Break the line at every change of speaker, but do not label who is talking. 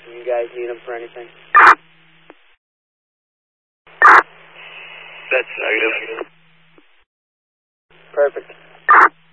if you guys need them for anything.
That's negative.
Perfect.